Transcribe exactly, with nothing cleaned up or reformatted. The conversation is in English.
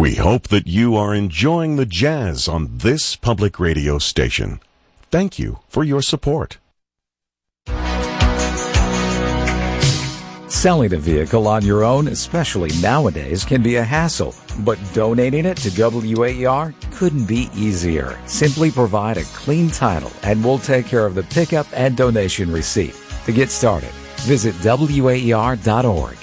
We hope that you are enjoying the jazz on this public radio station. Thank you for your support. Selling a vehicle on your own, especially nowadays, can be a hassle, but donating it to W A E R couldn't be easier. Simply provide a clean title and we'll take care of the pickup and donation receipt. To get started, visit W A E R dot org.